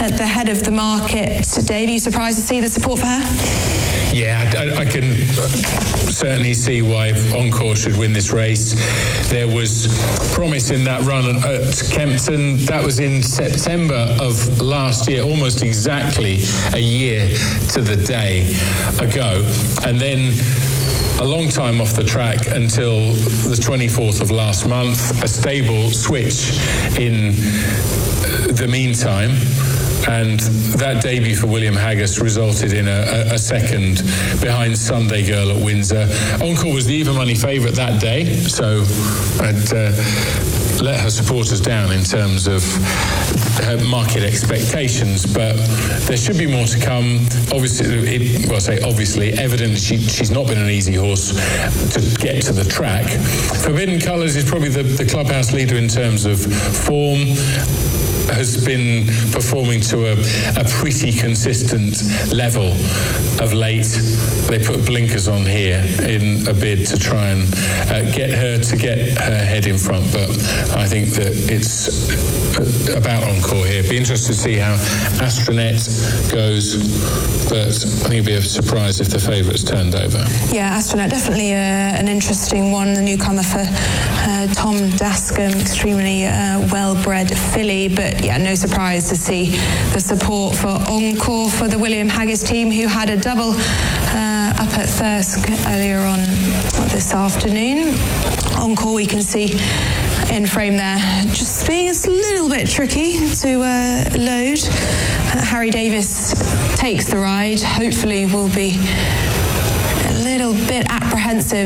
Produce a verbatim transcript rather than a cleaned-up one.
at the head of the market. Dave, are you surprised to see the support for her? Yeah, I, I can certainly see why Encore should win this race. There was promise in that run at Kempton. That was in September of last year, almost exactly a year to the day ago. And then a long time off the track until the twenty-fourth of last month, a stable switch in the meantime. And that debut for William Haggas resulted in a, a, a second behind Sunday Girl at Windsor. Encore was the even money favourite that day, so I'd uh, let her supporters down in terms of her market expectations, but there should be more to come. Obviously, it, well, I say obviously, evident she, she's not been an easy horse to get to the track. Forbidden Colours is probably the, the clubhouse leader in terms of form, has been performing to a, a pretty consistent level of late. They put blinkers on here in a bid to try and uh, get her to get her head in front, but I think that it's about Encore here. Be interested to see how Astronet goes, but I think it'd be a surprise if the favourite's turned over. Yeah, Astronet, definitely uh, an interesting one, the newcomer for uh, Tom Dascombe, extremely uh, well-bred filly, but yeah, no surprise to see the support for Encore for the William Haggas team, who had a double uh, up at Thirsk earlier on this afternoon. Encore, we can see in frame there, just being a little bit tricky to uh, load. Uh, Harry Davis takes the ride, hopefully will be a little bit apprehensive